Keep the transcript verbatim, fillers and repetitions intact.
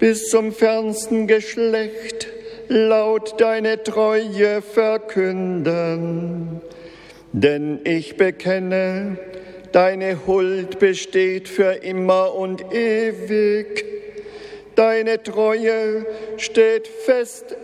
bis zum fernsten Geschlecht laut deine Treue verkünden. Denn ich bekenne, deine Huld besteht für immer und ewig. Deine Treue steht fest